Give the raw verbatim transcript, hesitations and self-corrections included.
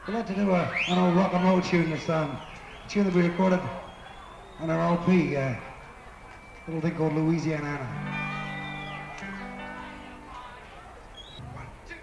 We'd like to do a, an old rock and roll tune this um, a tune that we recorded on our L P, uh, a little thing called Louisiana.